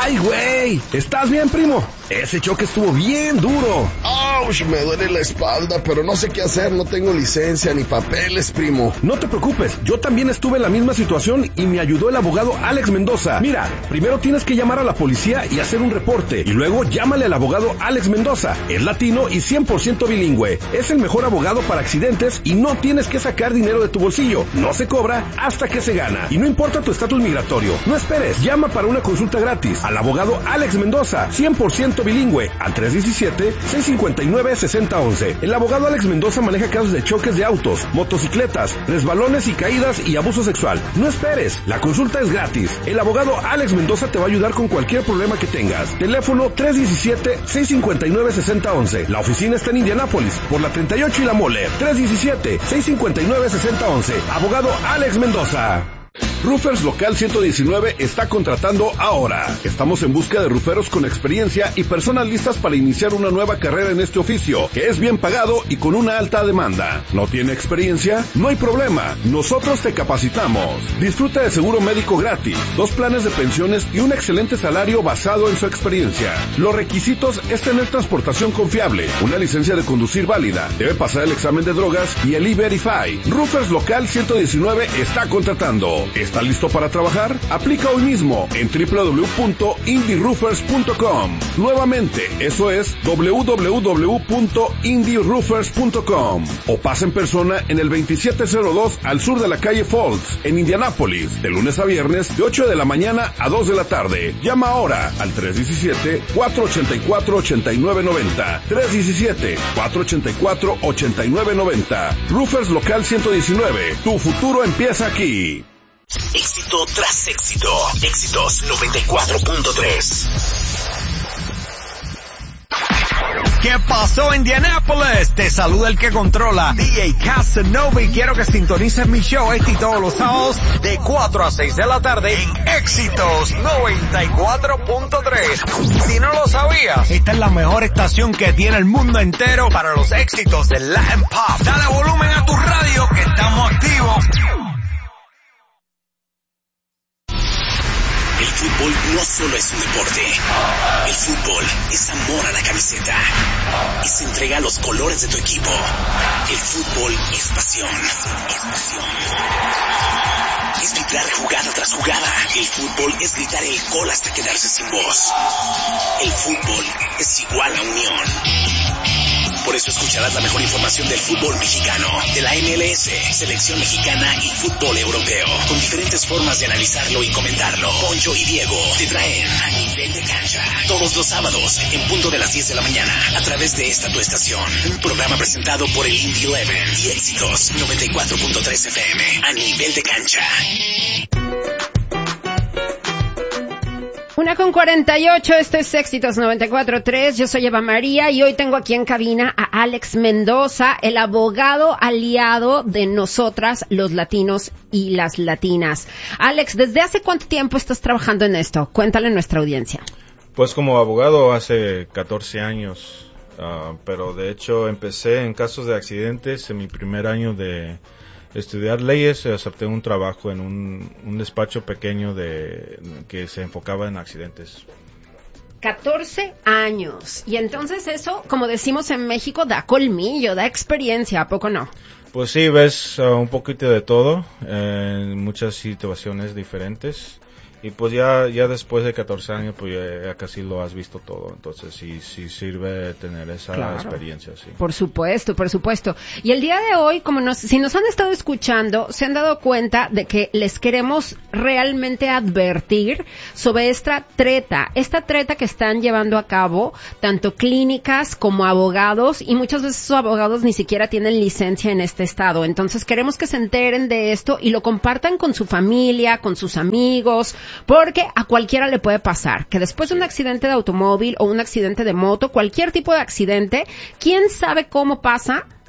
¡Ay, güey! ¿Estás bien, primo? Ese choque estuvo bien duro. ¡Auch! Me duele la espalda, pero no sé qué hacer. No tengo licencia ni papeles, primo. No te preocupes, yo también estuve en la misma situación y me ayudó el abogado Alex Mendoza. Mira, primero tienes que llamar a la policía y hacer un reporte, y luego llámale al abogado Alex Mendoza. Es latino y 100% bilingüe. Es el mejor abogado para accidentes y no tienes que sacar dinero de tu bolsillo. No se cobra hasta que se gana. Y no importa tu estatus migratorio. No esperes, llama para una consulta gratis al abogado Alex Mendoza, 100% bilingüe, al 317-659-6011. El abogado Alex Mendoza maneja casos de choques de autos, motocicletas, resbalones y caídas y abuso sexual. No esperes, la consulta es gratis. El abogado Alex Mendoza te va a ayudar con cualquier problema que tengas. Teléfono 317-659-6011. La oficina está en Indianápolis, por la 38 y la Mole. 317-659-6011. Abogado Alex Mendoza. Roofers Local 119 está contratando ahora. Estamos en busca de rooferos con experiencia y personas listas para iniciar una nueva carrera en este oficio, que es bien pagado y con una alta demanda. ¿No tiene experiencia? No hay problema. Nosotros te capacitamos. Disfruta de seguro médico gratis, 2 planes de pensiones y un excelente salario basado en su experiencia. Los requisitos es tener transportación confiable, una licencia de conducir válida, debe pasar el examen de drogas y el E-Verify. Roofers Local 119 está contratando. ¿Está listo para trabajar? Aplica hoy mismo en www.indieroofers.com. Nuevamente, eso es www.indieroofers.com. O pasa en persona en el 2702 al sur de la calle Falls, en Indianápolis, de lunes a viernes, de 8 de la mañana a 2 de la tarde. Llama ahora al 317-484-8990. 317-484-8990. Roofers Local 119. Tu futuro empieza aquí. Éxito tras éxito. Éxitos 94.3. ¿Qué pasó, Indianápolis? Te saluda el que controla, DJ Casanova, y quiero que sintonices mi show este y todos los sábados de 4 a 6 de la tarde en Éxitos 94.3. Si no lo sabías, esta es la mejor estación que tiene el mundo entero para los éxitos del Latin Pop. Dale volumen a tu radio que estamos activos. El fútbol no solo es un deporte. El fútbol es amor a la camiseta. Es entrega a los colores de tu equipo. El fútbol es pasión. Es pasión. Es vibrar jugada tras jugada. El fútbol es gritar el gol hasta quedarse sin voz. El fútbol es igual a unión. Por eso escucharás la mejor información del fútbol mexicano, de la MLS, selección mexicana y fútbol europeo, con diferentes formas de analizarlo y comentarlo. Poncho y Diego te traen A Nivel de Cancha todos los sábados en punto de las 10 de la mañana a través de esta tu estación. Un programa presentado por el Indie 11 y Éxitos 94.3 FM. A Nivel de Cancha. 1:48, esto es Éxitos 94.3, yo soy Eva María y hoy tengo aquí en cabina a Alex Mendoza, el abogado aliado de nosotras, los latinos y las latinas. Alex, ¿desde hace cuánto tiempo estás trabajando en esto? Cuéntale a nuestra audiencia. Pues como abogado hace 14 años, pero de hecho empecé en casos de accidentes en mi primer año de estudiar leyes. Acepté un trabajo en un despacho pequeño que se enfocaba en accidentes. 14 años. Y entonces eso, como decimos en México, da colmillo, da experiencia, ¿a poco no? Pues sí, ves un poquito de todo, en muchas situaciones diferentes. Y pues ya después de 14 años, pues ya casi lo has visto todo. Entonces sí sirve tener esa experiencia, sí. Por supuesto, por supuesto. Y el día de hoy, si nos han estado escuchando, se han dado cuenta de que les queremos realmente advertir sobre esta treta que están llevando a cabo, tanto clínicas como abogados, y muchas veces esos abogados ni siquiera tienen licencia en este estado. Entonces queremos que se enteren de esto y lo compartan con su familia, con sus amigos, porque a cualquiera le puede pasar que después de un accidente de automóvil o un accidente de moto, cualquier tipo de accidente, ¿quién sabe cómo pasa?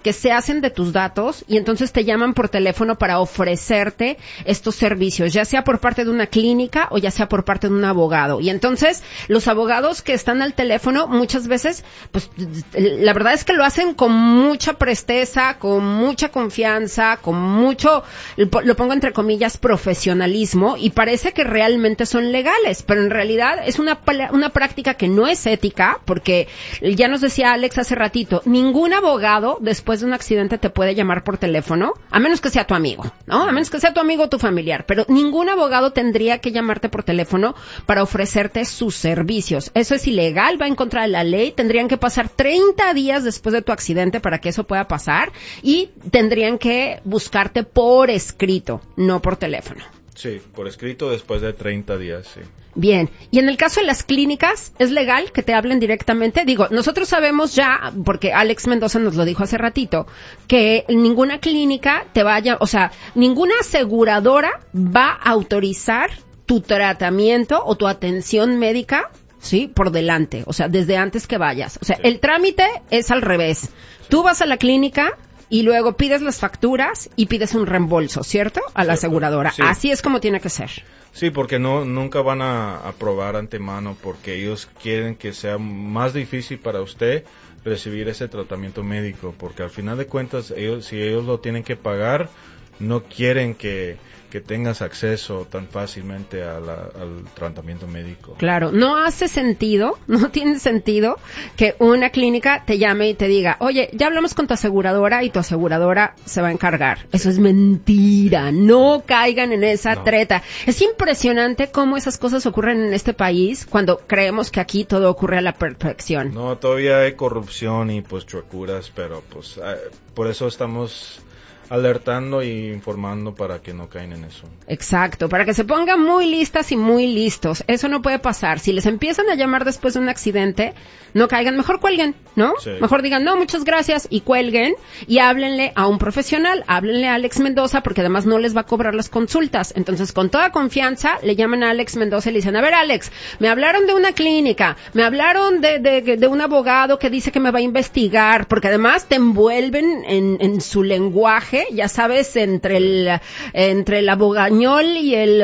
que se hacen de tus datos y entonces te llaman por teléfono para ofrecerte estos servicios, ya sea por parte de una clínica o ya sea por parte de un abogado. Y entonces los abogados que están al teléfono muchas veces, pues la verdad es que lo hacen con mucha presteza, con mucha confianza, con mucho, lo pongo entre comillas, profesionalismo, y parece que realmente son legales, pero en realidad es una práctica que no es ética, porque ya nos decía Alex hace ratito, ningún abogado después de un accidente te puede llamar por teléfono, a menos que sea tu amigo, ¿no? A menos que sea tu amigo o tu familiar, pero ningún abogado tendría que llamarte por teléfono para ofrecerte sus servicios. Eso es ilegal, va en contra de la ley, tendrían que pasar 30 días después de tu accidente para que eso pueda pasar y tendrían que buscarte por escrito, no por teléfono. Sí, por escrito después de 30 días, sí. Bien, y en el caso de las clínicas, ¿es legal que te hablen directamente? Digo, nosotros sabemos ya, porque Alex Mendoza nos lo dijo hace ratito, que ninguna clínica te vaya, o sea, ninguna aseguradora va a autorizar tu tratamiento o tu atención médica, ¿sí? Por delante, o sea, desde antes que vayas. O sea, sí. El trámite es al revés. Sí. Tú vas a la clínica y luego pides las facturas y pides un reembolso, ¿cierto? A la aseguradora. Sí. Así es como tiene que ser. Sí, porque nunca van a aprobar antemano porque ellos quieren que sea más difícil para usted recibir ese tratamiento médico, porque al final de cuentas, si ellos lo tienen que pagar, no quieren que tengas acceso tan fácilmente al tratamiento médico. Claro, no hace sentido, no tiene sentido que una clínica te llame y te diga, oye, ya hablamos con tu aseguradora y tu aseguradora se va a encargar. Eso es mentira, no caigan en esa treta. Es impresionante cómo esas cosas ocurren en este país cuando creemos que aquí todo ocurre a la perfección. No, todavía hay corrupción y pues chocuras, pero pues por eso estamos alertando e informando para que no caigan en eso. Exacto, para que se pongan muy listas y muy listos. Eso no puede pasar. Si les empiezan a llamar después de un accidente, no caigan, mejor cuelguen, ¿no? Sí. Mejor digan, no, muchas gracias, y cuelguen, y háblenle a un profesional, háblenle a Alex Mendoza, porque además no les va a cobrar las consultas. Entonces, con toda confianza, le llaman a Alex Mendoza y le dicen, a ver, Alex, me hablaron de una clínica, me hablaron de un abogado que dice que me va a investigar, porque además te envuelven en su lenguaje, ya sabes, entre el abogañol y el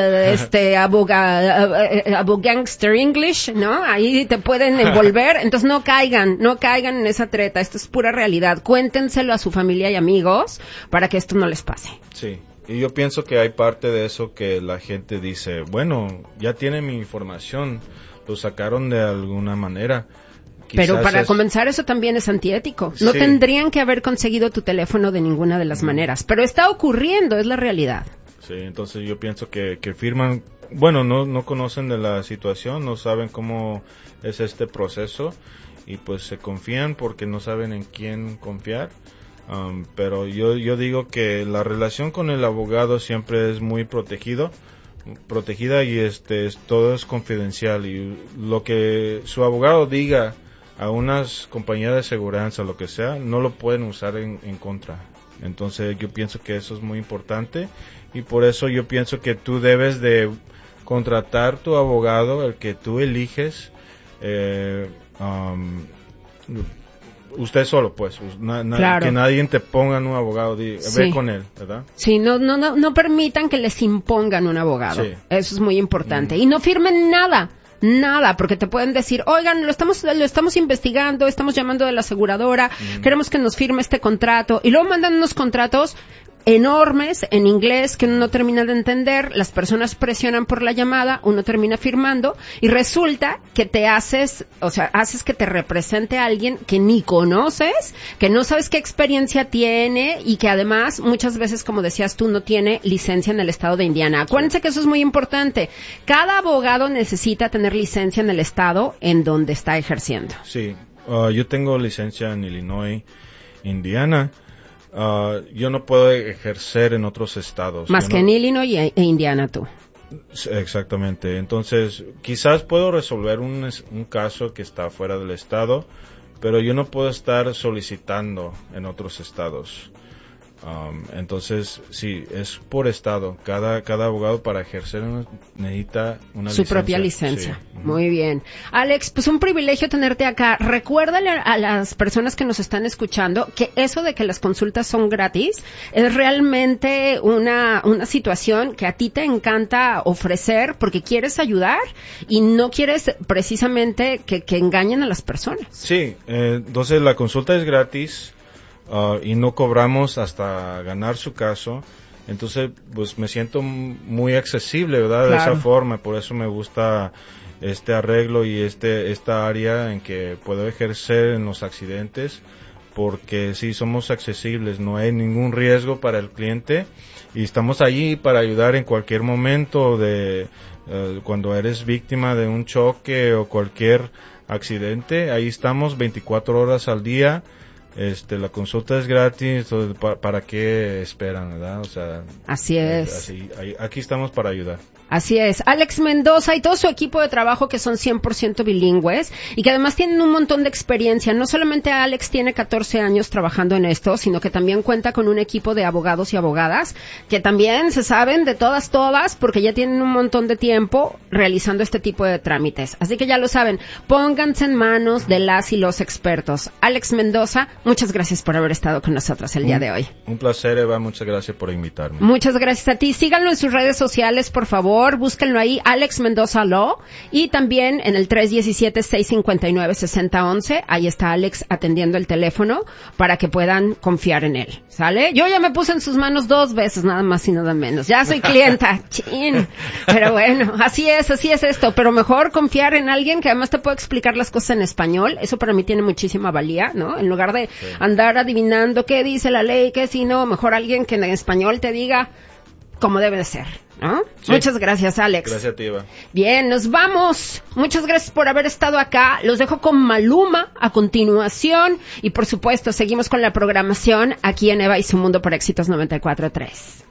abogangster English, ¿no? Ahí te pueden envolver, entonces no caigan en esa treta, esto es pura realidad. Cuéntenselo a su familia y amigos para que esto no les pase. Sí. Y yo pienso que hay parte de eso que la gente dice, bueno, ya tienen mi información, lo sacaron de alguna manera. Pero para comenzar, eso también es antiético. No tendrían que haber conseguido tu teléfono de ninguna de las maneras. Pero está ocurriendo, es la realidad. Sí, entonces yo pienso que firman, bueno, no conocen de la situación, no saben cómo es este proceso y pues se confían porque no saben en quién confiar. Pero yo digo que la relación con el abogado siempre es muy protegida y todo es confidencial y lo que su abogado diga a unas compañías de seguridad o lo que sea, no lo pueden usar en contra. Entonces yo pienso que eso es muy importante y por eso yo pienso que tú debes de contratar tu abogado, el que tú eliges, usted solo, pues, claro. Que nadie te ponga un abogado, ve con él, ¿verdad? Sí, no permitan que les impongan un abogado. Sí. Eso es muy importante. Y no firmen nada, porque te pueden decir, oigan, lo estamos investigando, estamos llamando de la aseguradora, queremos que nos firme este contrato, y luego mandan unos contratos enormes en inglés que uno no termina de entender, las personas presionan por la llamada, uno termina firmando y resulta que haces que te represente a alguien que ni conoces, que no sabes qué experiencia tiene y que además muchas veces, como decías tú, no tiene licencia en el estado de Indiana. Acuérdense que eso es muy importante. Cada abogado necesita tener licencia en el estado en donde está ejerciendo. Sí, yo tengo licencia en Illinois, Indiana. Yo no puedo ejercer en otros estados. Más que en Illinois e Indiana tú. Exactamente. Entonces, quizás puedo resolver un caso que está fuera del estado, pero yo no puedo estar solicitando en otros estados. Entonces, sí, es por estado. Cada abogado para ejercer necesita una su licencia. Propia licencia. Sí. Muy bien. Alex, pues un privilegio tenerte acá. Recuérdale a las personas que nos están escuchando que eso de que las consultas son gratis es realmente una situación que a ti te encanta ofrecer porque quieres ayudar y no quieres precisamente que engañen a las personas. Sí, entonces la consulta es gratis. Y no cobramos hasta ganar su caso. Entonces, pues me siento muy accesible, ¿verdad? Claro. De esa forma, por eso me gusta este arreglo y esta área en que puedo ejercer en los accidentes, porque sí somos accesibles, no hay ningún riesgo para el cliente y estamos allí para ayudar en cualquier momento cuando eres víctima de un choque o cualquier accidente. Ahí estamos 24 horas al día. La consulta es gratis, ¿para qué esperan, verdad? O sea, así es. Aquí estamos para ayudar. Así es. Alex Mendoza y todo su equipo de trabajo que son 100% bilingües y que además tienen un montón de experiencia. No solamente Alex tiene 14 años trabajando en esto, sino que también cuenta con un equipo de abogados y abogadas que también se saben de todas, porque ya tienen un montón de tiempo realizando este tipo de trámites. Así que ya lo saben, pónganse en manos de las y los expertos. Alex Mendoza, muchas gracias por haber estado con nosotros el día de hoy. Un placer, Eva. Muchas gracias por invitarme. Muchas gracias a ti. Síganlo en sus redes sociales, por favor. Búsquenlo ahí, Alex Mendoza Law, y también en el 317-659-6011. Ahí está Alex atendiendo el teléfono para que puedan confiar en él. ¿Sale? Yo ya me puse en sus manos 2 veces, nada más y nada menos. Ya soy clienta. Chin. Pero bueno, así es esto. Pero mejor confiar en alguien que además te puede explicar las cosas en español. Eso para mí tiene muchísima valía, ¿no? En lugar de andar adivinando qué dice la ley, qué si no, mejor alguien que en español te diga cómo debe de ser, ¿no? Sí. Muchas gracias, Alex. Gracias a ti, Eva. Bien, nos vamos. Muchas gracias por haber estado acá. Los dejo con Maluma a continuación y por supuesto seguimos con la programación aquí en Eva y su Mundo por Éxitos 94.3.